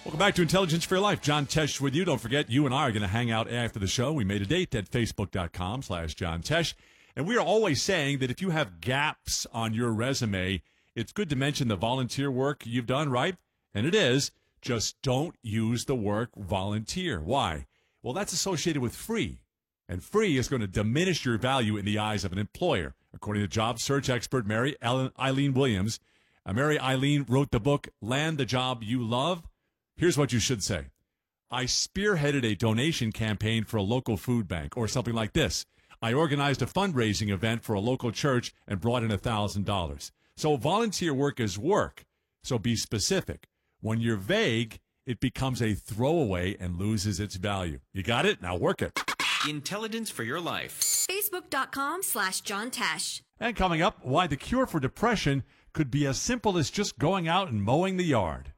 Welcome back to Intelligence for Your Life. John Tesh with you. Don't forget, you and I are going to hang out after the show. We made a date at facebook.com/John Tesh. And we are always saying that if you have gaps on your resume, it's good to mention the volunteer work you've done, right? And it is. Just don't use the word volunteer. Why? Well, that's associated with free. And free is going to diminish your value in the eyes of an employer. According to job search expert Mary Eileen Williams, Mary Eileen wrote the book, Land the Job You Love. Here's what you should say. I spearheaded a donation campaign for a local food bank, or something like this. I organized a fundraising event for a local church and brought in $1,000. So volunteer work is work. So be specific. When you're vague, it becomes a throwaway and loses its value. You got it? Now work it. Intelligence for Your Life. Facebook.com/John Tesh. And coming up, why the cure for depression could be as simple as just going out and mowing the yard.